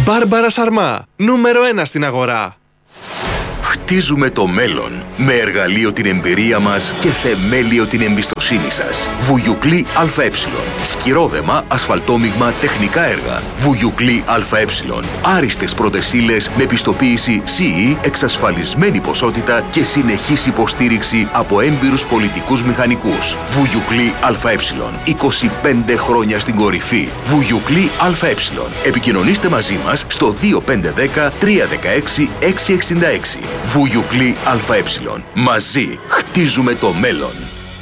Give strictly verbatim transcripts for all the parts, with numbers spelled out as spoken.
Μπάρμπαρα Σαρμά, νούμερο ένα στην αγορά. Χτίζουμε το μέλλον με εργαλείο την εμπειρία μας και θεμέλιο την εμπιστοσύνη σας. Βουγιουκλή ΑΕ. Σκυρόδεμα, ασφαλτόμιγμα, τεχνικά έργα. Βουγιουκλή ΑΕ. Άριστες πρώτες ύλες με πιστοποίηση σι ι, εξασφαλισμένη ποσότητα και συνεχής υποστήριξη από έμπειρους πολιτικούς μηχανικούς. Βουγιουκλή ΑΕ. είκοσι πέντε χρόνια στην κορυφή. Βουγιουκλή ΑΕ. Επικοινωνήστε μαζί μας στο δύο πέντε ένα μηδέν τρία ένα έξι έξι έξι έξι. Βουγιουκλή ΑΕ. Μαζί χτίζουμε το μέλλον.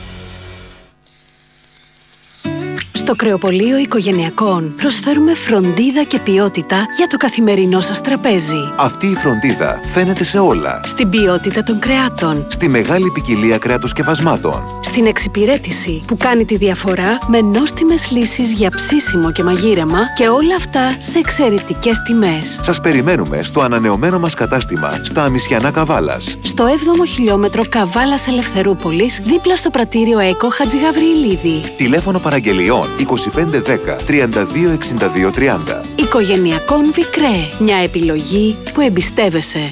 Στο Κρεοπωλείο Οικογενειακών προσφέρουμε φροντίδα και ποιότητα για το καθημερινό σας τραπέζι. Αυτή η φροντίδα φαίνεται σε όλα. Στην ποιότητα των κρεάτων. Στη μεγάλη ποικιλία κρεατοσκευασμάτων. Στην εξυπηρέτηση που κάνει τη διαφορά με νόστιμες λύσεις για ψήσιμο και μαγείρεμα και όλα αυτά σε εξαιρετικές τιμές. Σας περιμένουμε στο ανανεωμένο μας κατάστημα στα Αμισιανά Καβάλας. Στο έβδομο χιλιόμετρο Καβάλας Ελευθερούπολης, δίπλα στο πρατήριο ΕΚΟ Χατζηγαβριηλίδη. Τηλέφωνο παραγγελιών είκοσι πέντε δέκα τριάντα δύο εξήντα δύο τριάντα. Οικογενειακών Βικρέ. Μια επιλογή που εμπιστεύεσαι.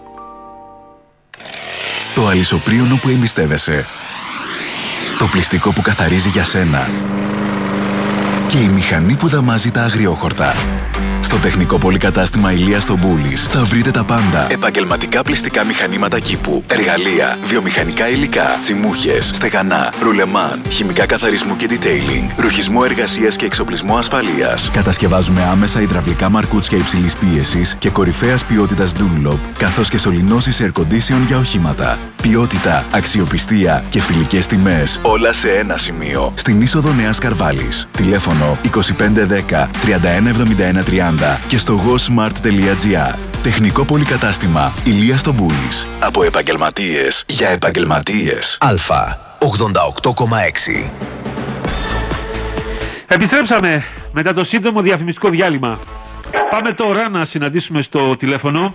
Το αλυσοπρίωνο που εμπιστεύεσαι. Το πλυστικό που καθαρίζει για σένα. Και η μηχανή που δαμάζει τα αγριόχορτα. Στο τεχνικό πολυκατάστημα Ηλίας στο Μπούλης θα βρείτε τα πάντα. Επαγγελματικά πλυστικά μηχανήματα κήπου, εργαλεία, βιομηχανικά υλικά, τσιμούχες, στεγανά, ρουλεμάν, χημικά καθαρισμού και detailing, ρουχισμό εργασίας και εξοπλισμό ασφαλείας. Κατασκευάζουμε άμεσα υδραυλικά μαρκούτσια υψηλής πίεσης και κορυφαίας ποιότητας Dunlop, καθώς και σωληνώσεις air condition για οχήματα. Ποιότητα, αξιοπιστία και φιλικές τιμές. Όλα σε ένα σημείο. Στην είσοδο Νέας Καρβάλης. Τηλέφωνο είκοσι πέντε δέκα τριάντα ένα εβδομήντα ένα τριάντα και στο gosmart τελεία gr. Τεχνικό πολυκατάστημα Ηλίας στο Μπούλης. Από επαγγελματίες για επαγγελματίες. Αλφα ογδόντα οκτώ κόμμα έξι. Επιστρέψαμε μετά το σύντομο διαφημιστικό διάλειμμα. Πάμε τώρα να συναντήσουμε στο τηλέφωνο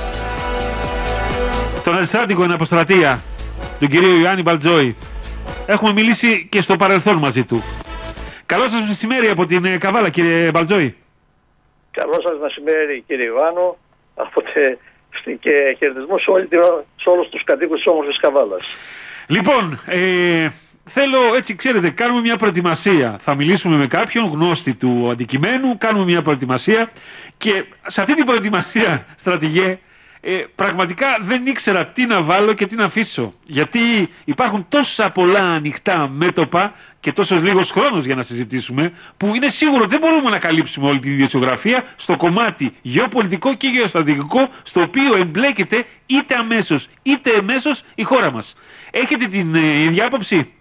τον αντιστράτηγο εν αποστρατεία, τον κύριο Ιωάννη Μπαλτζόη. Έχουμε μιλήσει και στο παρελθόν μαζί του. Καλό σας μεσημέρι από την Καβάλα, κύριε Μπαλτζόη. Καλό σας μεσημέρι, κύριε Ιωάννο, και χαιρετισμό σε, όλη, σε όλους τους κατοίκους της όμορφης Καβάλας. Λοιπόν, ε, θέλω έτσι, ξέρετε, κάνουμε μια προετοιμασία. Θα μιλήσουμε με κάποιον γνώστη του αντικειμένου, κάνουμε μια προετοιμασία και σε αυτή την προετοιμασία, στρατηγέ, Ε, πραγματικά δεν ήξερα τι να βάλω και τι να αφήσω. Γιατί υπάρχουν τόσα πολλά ανοιχτά μέτωπα και τόσος λίγος χρόνος για να συζητήσουμε, που είναι σίγουρο ότι δεν μπορούμε να καλύψουμε όλη την ιδιοσιογραφία στο κομμάτι γεωπολιτικό και γεωστρατηγικό, στο οποίο εμπλέκεται είτε αμέσως είτε εμέσως η χώρα μας. Έχετε την ε, ίδια άποψη?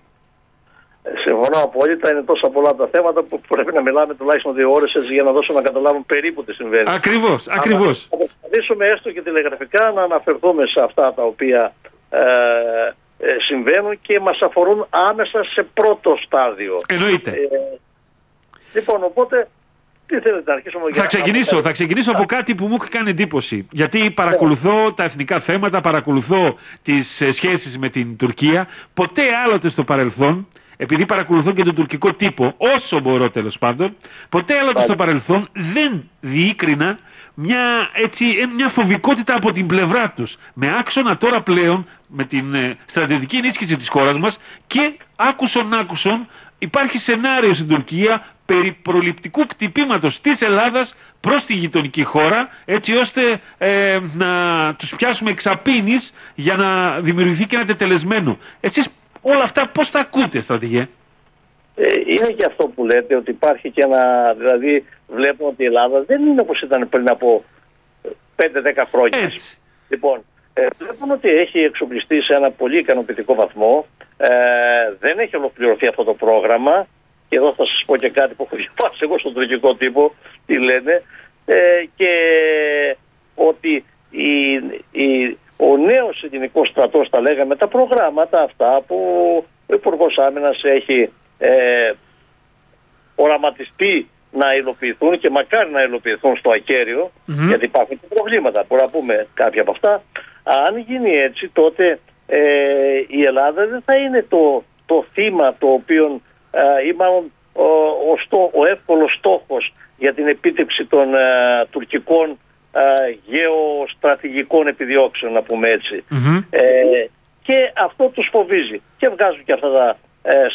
Συμφωνώ απόλυτα. Είναι τόσα πολλά τα θέματα που πρέπει να μιλάμε τουλάχιστον δύο ώρες για να δώσουμε να καταλάβουν περίπου τι συμβαίνει. Ακριβώς, ακριβώς. Θα προσπαθήσουμε έστω και τηλεγραφικά να αναφερθούμε σε αυτά τα οποία ε, ε, συμβαίνουν και μας αφορούν άμεσα σε πρώτο στάδιο. Εννοείται. Ε, λοιπόν, οπότε τι θέλετε να αρχίσουμε? Θα ξεκινήσω, θα ξεκινήσω από κάτι που μου έχει κάνει εντύπωση. Γιατί παρακολουθώ yeah. τα εθνικά θέματα, παρακολουθώ τις σχέσεις με την Τουρκία. Ποτέ άλλοτε στο παρελθόν, επειδή παρακολουθώ και τον τουρκικό τύπο, όσο μπορώ τέλος πάντων, ποτέ άλλοτε στο παρελθόν δεν διήκρινα μια, έτσι, μια φοβικότητα από την πλευρά τους. Με άξονα τώρα πλέον, με την ε, στρατιωτική ενίσχυση της χώρας μας και άκουσον άκουσον, υπάρχει σενάριο στην Τουρκία περί προληπτικού κτυπήματος της Ελλάδας προς τη γειτονική χώρα, έτσι ώστε ε, να τους πιάσουμε εξαπίνης για να δημιουργηθεί και ένα τετελεσμένο. Εσείς όλα αυτά πώς τα ακούτε, στρατηγέ? Ε, είναι και αυτό που λέτε, ότι υπάρχει και ένα, δηλαδή βλέπουμε ότι η Ελλάδα δεν είναι όπως ήταν πριν από πέντε δέκα χρόνια. Έτσι. Λοιπόν, ε, βλέπουμε ότι έχει εξοπλιστεί σε ένα πολύ ικανοποιητικό βαθμό. Ε, δεν έχει ολοκληρωθεί αυτό το πρόγραμμα. Και εδώ θα σας πω και κάτι που έχω διαβάσει εγώ στον τουρκικό τύπο, τι λένε. Ε, και ότι η, η, ο νέος ελληνικός στρατός, τα λέγαμε, τα προγράμματα αυτά που ο Υπουργός Άμυνας έχει ε, οραματιστεί να υλοποιηθούν και μακάρι να υλοποιηθούν στο ακέραιο, mm-hmm. γιατί υπάρχουν και προβλήματα, μπορούμε να πούμε κάποια από αυτά. Αν γίνει έτσι, τότε ε, η Ελλάδα δεν θα είναι το, το θύμα το οποίο ε, ή μάλλον ο, ο, στό, ο εύκολος στόχος για την επίτευξη των ε, τουρκικών ε, γεωστρατηγικών επιδιώξεων, να πούμε έτσι. Mm-hmm. Ε, και αυτό τους φοβίζει και βγάζουν και αυτά τα ε,